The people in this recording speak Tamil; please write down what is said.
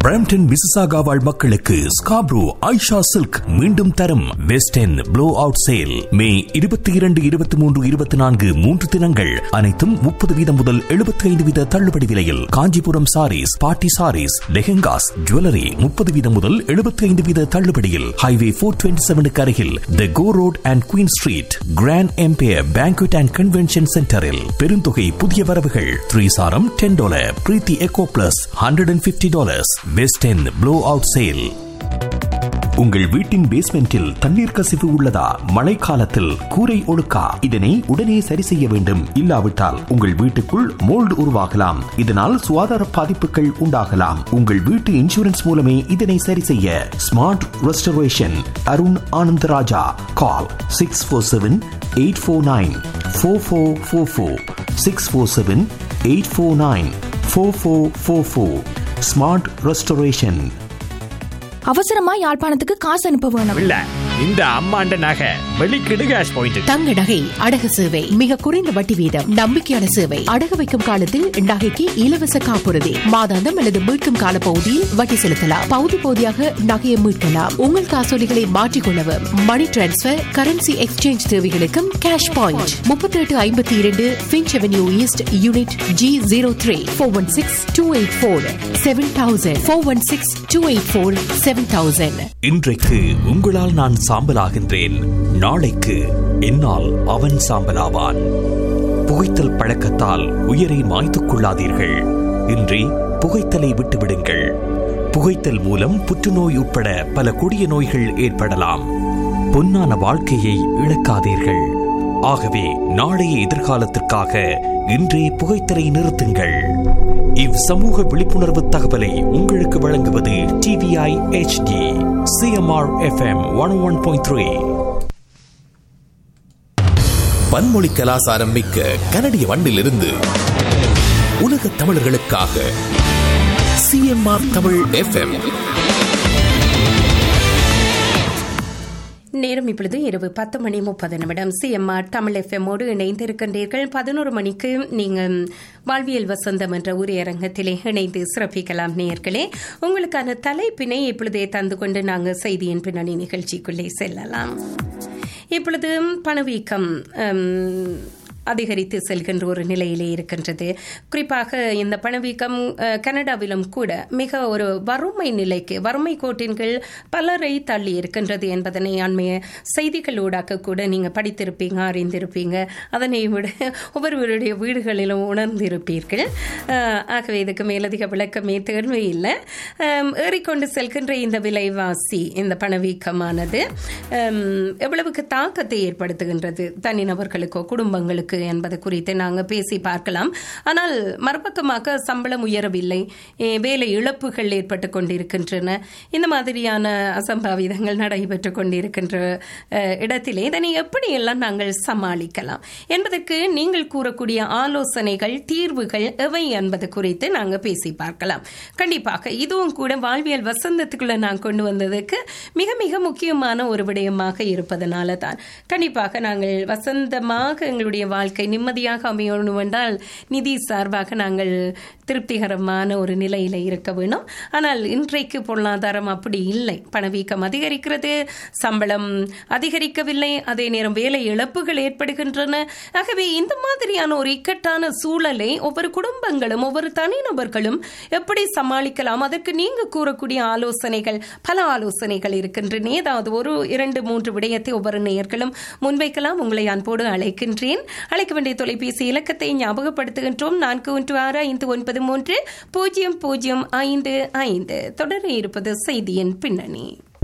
பிரம்டன் மிசிசாகா வாழ் மக்களுக்கு ஸ்காப்ரோ ஐஷா சில்க் மீண்டும் தரும் west end flow out sale மே 22, 23, 24 3 தினங்கள் அனைத்தும் 30% முதல் 75% தள்ளுபடி விலையில். காஞ்சிபுரம் சாரீஸ், பார்ட்டி சாரீஸ், லெஹெங்காஸ், ஜுவல்லரி 30% முதல் 75% தள்ளுபடியில். ஹைவே 427 அருகில் தி கோ road and queen street grand empire banquet and convention சென்டரில் பெருந்தொகை புதிய வரவுகள். 3 சாரம் $10, பிரீத்தி echo plus $150. West end flow out sale. உங்கள் வீட்டின் பேஸ்மெண்டில் தண்ணீர் கசிவு உள்ளதா? மழைக்காலத்தில் கூரை ஒழுக்கா? இதனை உடனே சரி செய்ய வேண்டும். இல்லாவிட்டால் உங்கள் வீட்டுக்குள் மோல்டு உருவாகலாம். இதனால் சுகாதார பாதிப்புகள் உண்டாகலாம். உங்கள் வீட்டு இன்சூரன்ஸ் மூலமே இதனை சரி செய்ய. Smart restoration Arun Anandaraja. கால் 647-849-4444 647-849-4444. Smart restoration. அவசரமா யாழ்ப்பாணத்துக்கு காசு அனுப்ப வேணும். இல்ல, இந்த அம்மாண்ட நகை வெளிக்கிடு கேஷ் பாயிண்ட். தங்க நகை அடகு சேவை மிக குறைந்த வட்டி வீதம், நம்பிக்கையான சேவை. அடகு வைக்கும் காலத்தில் நகைக்கு இலவச காப்புறுதி. மாதாந்தம் அல்லது மீட்கும் கால பகுதியில் வட்டி செலுத்தலாம். பகுதி பகுதியாக நகையை மீட்கலாம். உங்கள் காசோலிகளை மாற்றிக்கொள்ளவும் மணி டிரான்ஸ்பர், கரன்சி எக்ஸ்சேஞ்ச் தேவைகளுக்கும் cash point. 3852 Finch avenue east, unit G03. 416-284-7000. 416-284-7000. இன்றைக்கு உங்களால் நான் சாம்பலாகின்றேன், நாளைக்கு என்னால் அவன் சாம்பலாவான். புகைத்தல் பழக்கத்தால் உயிரை மாய்த்துக் கொள்ளாதீர்கள். இன்றி புகைத்தலை விட்டுவிடுங்கள். புகைத்தல் மூலம் புற்றுநோய் உட்பட பல கொடிய நோய்கள் ஏற்படலாம். பொன்னான வாழ்க்கையை இழக்காதீர்கள். ஆகவே நாளைய எதிர்காலத்திற்காக இன்றே புகைத்தலை நிறுத்துங்கள். இவ் சமூக விழிப்புணர்வு தகவலை உங்களுக்கு வழங்குவது TVI HD CMR FM 101.3. பன்மொழி கலாசாரம் மிக்க கனடிய மண்ணிலிருந்து உலக தமிழர்களுக்காக CMR தமிழ் FM. நேரம் இப்பொழுது இரவு 10:30 CMR தமிழ் எஃப்எம்மோடு இணைந்திருக்கின்றீர்கள். 11 மணிக்கு நீங்கள் வாழ்வியல் வசந்தம் என்ற உரையரங்கத்திலே இணைந்து சிறப்பிக்கலாம். நேயர்களே, உங்களுக்கான தலைப்பினை இப்பொழுதே தந்து கொண்டு நாங்கள் செய்தியின் பின்னணி நிகழ்ச்சிக்குள்ளே செல்லலாம். இப்பொழுது பணவீக்கம் அதிகரித்து செல்கின்ற ஒரு நிலையிலே இருக்கின்றது. குறிப்பாக இந்த பணவீக்கம் கனடாவிலும் கூட மிக ஒரு வறுமை நிலைக்கு, வறுமை கோட்டின் கீழ் பலரை தள்ளி இருக்கின்றது என்பதனை அண்மைய செய்திகளூடாக கூட நீங்கள் படித்திருப்பீங்க, அறிந்திருப்பீங்க. அதனை விட ஒவ்வொருவருடைய வீடுகளிலும் உணர்ந்திருப்பீர்கள். ஆகவே இதுக்கு மேலதிக விளக்கமே தேர்வு இல்லை. ஏறிக்கொண்டு செல்கின்ற இந்த விலைவாசி, இந்த பணவீக்கமானது எவ்வளவுக்கு தாக்கத்தை ஏற்படுத்துகின்றது தனிநபர்களுக்கோ குடும்பங்களுக்கு என்பது குறித்து நாங்கள் பேசி பார்க்கலாம். ஆனால் மறுபக்கமாக சம்பளம் உயரவில்லை, வேலை இழப்புகள் ஏற்பட்டு கொண்டிருக்கின்றன. இந்த மாதிரியான அசம்பாவிதங்கள் நடைபெற்று கொண்டிருக்கின்ற இடத்திலே இதனை எப்படியெல்லாம் நாங்கள் சமாளிக்கலாம் என்பதற்கு நீங்கள் கூறக்கூடிய ஆலோசனைகள், தீர்வுகள் எவை என்பது குறித்து நாங்கள் பேசி பார்க்கலாம். கண்டிப்பாக இதுவும் கூட வாழ்வியல் வசந்தத்துக்குள்ள நான் கொண்டு வந்ததுக்கு மிக மிக முக்கியமான ஒரு விடயமாக இருப்பதனால தான். கண்டிப்பாக நாங்கள் வசந்தமாக எங்களுடைய வாழ்க்கை நிம்மதியாக அமையணும் என்றால் நிதி சார்பாக நாங்கள் திருப்திகரமான ஒரு நிலையில் இருக்க வேணும். ஆனால் இன்றைக்கு பொருளாதாரம் அப்படி இல்லை. பணவீக்கம் அதிகரிக்கிறது, சம்பளம் அதிகரிக்கவில்லை, அதே நேரம் வேலை இழப்புகள் ஏற்படுகின்றன. ஆகவே இந்த மாதிரியான ஒரு இக்கட்டான சூழலை ஒவ்வொரு குடும்பங்களும் ஒவ்வொரு தனிநபர்களும் எப்படி சமாளிக்கலாம், அதற்கு நீங்க கூறக்கூடிய ஆலோசனைகள், பல ஆலோசனைகள் இருக்கின்றன. ஏதாவது ஒரு 2-3 விடயத்தை ஒவ்வொரு நேயர்களும் முன்வைக்கலாம். உங்களை அன்போடு அழைக்கின்றேன். அழைக்க வேண்டிய தொலைபேசி இலக்கத்தை ஞாபகப்படுத்துகின்றோம். 4165930055. தொடர இருப்பது செய்தியின் பின்னணி.